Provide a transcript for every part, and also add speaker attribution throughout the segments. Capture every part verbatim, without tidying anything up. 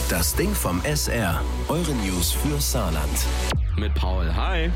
Speaker 1: Das Ding vom S R. Eure News für Saarland.
Speaker 2: Mit Paul. Hi.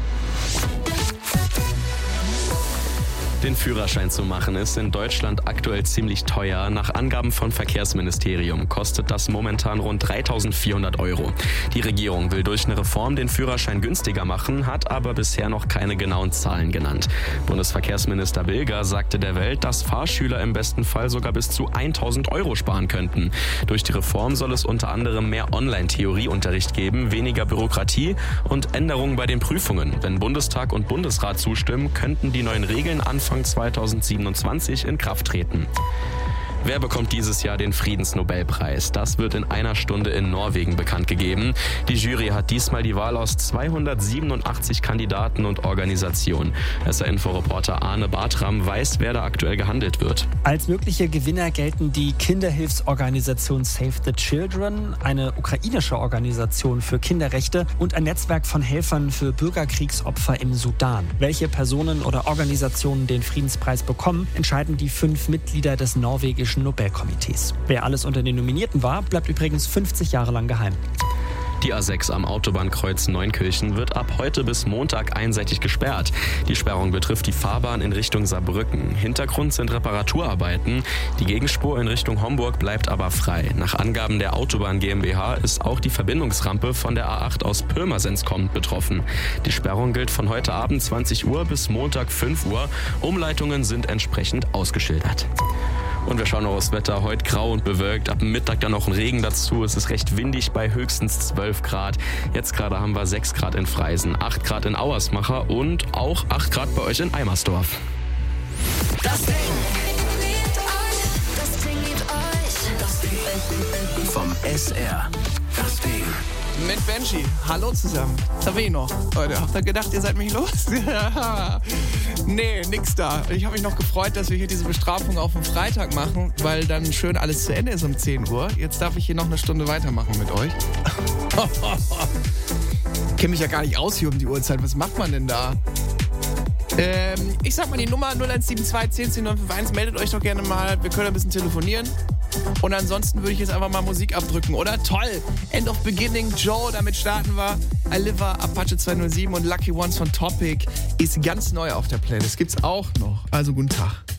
Speaker 2: Den Führerschein zu machen ist in Deutschland aktuell ziemlich teuer. Nach Angaben von Verkehrsministerium kostet das momentan rund dreitausendvierhundert Euro. Die Regierung will durch eine Reform den Führerschein günstiger machen, hat aber bisher noch keine genauen Zahlen genannt. Bundesverkehrsminister Bilger sagte der Welt, dass Fahrschüler im besten Fall sogar bis zu tausend Euro sparen könnten. Durch die Reform soll es unter anderem mehr Online-Theorieunterricht geben, weniger Bürokratie und Änderungen bei den Prüfungen. Wenn Bundestag und Bundesrat zustimmen, könnten die neuen Regeln anfangen zweitausendsiebenundzwanzig in Kraft treten. Wer bekommt dieses Jahr den Friedensnobelpreis? Das wird in einer Stunde in Norwegen bekannt gegeben. Die Jury hat diesmal die Wahl aus zweihundertsiebenundachtzig Kandidaten und Organisationen. S R-Inforeporter Arne Bartram weiß, wer da aktuell gehandelt wird.
Speaker 3: Als mögliche Gewinner gelten die Kinderhilfsorganisation Save the Children, eine ukrainische Organisation für Kinderrechte und ein Netzwerk von Helfern für Bürgerkriegsopfer im Sudan. Welche Personen oder Organisationen den Friedenspreis bekommen, entscheiden die fünf Mitglieder des norwegischen Nobelkomitees. Wer alles unter den Nominierten war, bleibt übrigens fünfzig Jahre lang geheim.
Speaker 2: Die A sechs am Autobahnkreuz Neunkirchen wird ab heute bis Montag einseitig gesperrt. Die Sperrung betrifft die Fahrbahn in Richtung Saarbrücken. Hintergrund sind Reparaturarbeiten. Die Gegenspur in Richtung Homburg bleibt aber frei. Nach Angaben der Autobahn GmbH ist auch die Verbindungsrampe von der A acht aus Pirmasens kommend betroffen. Die Sperrung gilt von heute Abend zwanzig Uhr bis Montag fünf Uhr. Umleitungen sind entsprechend ausgeschildert. Und wir schauen noch aufs Wetter. Heute grau und bewölkt. Ab Mittag dann noch ein Regen dazu. Es ist recht windig bei höchstens zwölf Grad. Jetzt gerade haben wir sechs Grad in Freisen, acht Grad in Auersmacher und auch acht Grad bei euch in Eimersdorf.
Speaker 1: Das Ding. Das Ding gibt euch. Das Ding. Vom S R. Das Ding.
Speaker 4: Mit Benji. Hallo zusammen. Da bin ich noch. Leute, habt ihr gedacht, ihr seid mich los? Nee, nix da. Ich habe mich noch gefreut, dass wir hier diese Bestrafung auf den Freitag machen, weil dann schön alles zu Ende ist um zehn Uhr. Jetzt darf ich hier noch eine Stunde weitermachen mit euch. Ich kenne mich ja gar nicht aus hier um die Uhrzeit. Was macht man denn da? Ähm, ich sag mal die Nummer null eins sieben zwei zehn zehn neun fünf eins. Meldet euch doch gerne mal. Wir können ein bisschen telefonieren. Und ansonsten würde ich jetzt einfach mal Musik abdrücken, oder? Toll! End of Beginning, Joe, damit starten wir. I Live, Apache zweihundertsieben und Lucky Ones von Topic ist ganz neu auf der Playlist. Gibt's auch noch. Also guten Tag.